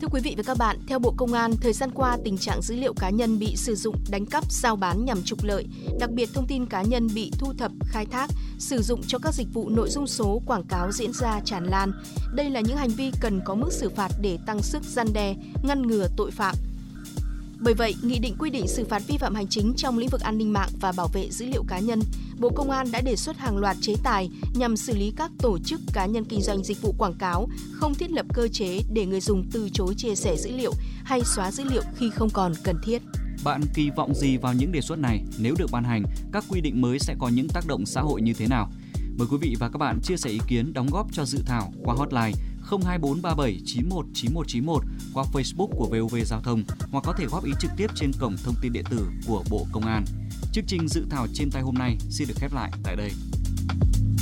Thưa quý vị và các bạn, theo Bộ Công an, thời gian qua tình trạng dữ liệu cá nhân bị sử dụng đánh cắp, rao bán nhằm trục lợi, đặc biệt thông tin cá nhân bị thu thập, khai thác, sử dụng cho các dịch vụ nội dung số, quảng cáo diễn ra tràn lan. Đây là những hành vi cần có mức xử phạt để tăng sức răn đe, ngăn ngừa tội phạm. Bởi vậy, Nghị định quy định xử phạt vi phạm hành chính trong lĩnh vực an ninh mạng và bảo vệ dữ liệu cá nhân, Bộ Công an đã đề xuất hàng loạt chế tài nhằm xử lý các tổ chức cá nhân kinh doanh dịch vụ quảng cáo không thiết lập cơ chế để người dùng từ chối chia sẻ dữ liệu hay xóa dữ liệu khi không còn cần thiết. Bạn kỳ vọng gì vào những đề xuất này? Nếu được ban hành, các quy định mới sẽ có những tác động xã hội như thế nào? Mời quý vị và các bạn chia sẻ ý kiến, đóng góp cho dự thảo qua hotline 02437 919191 qua Facebook của VOV Giao thông hoặc có thể góp ý trực tiếp trên cổng thông tin điện tử của Bộ Công an. Chương trình dự thảo trên tay hôm nay xin được khép lại tại đây.